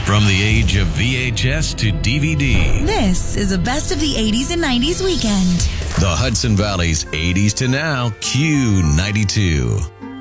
From the age of VHS to DVD, This is a best of the 80s and 90s weekend. the Hudson Valley's 80s to now Q92.